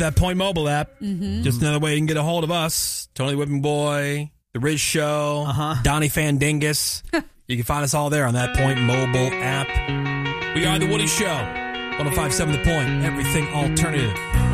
That Point mobile app. Mm-hmm. Just another way you can get a hold of us. Tony Whipping Boy, The Riz Show, Donnie Fandingus. You can find us all there on that Point mobile app. We are The Woody Show. 105.7 The Point. Everything alternative.